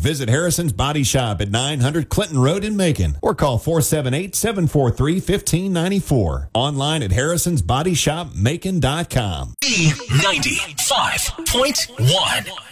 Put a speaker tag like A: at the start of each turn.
A: visit Harrison's Body Shop at 900 Clinton Road in Macon or call 478-743-1594. Online at harrisonsbodyshopmacon.com.
B: B95.1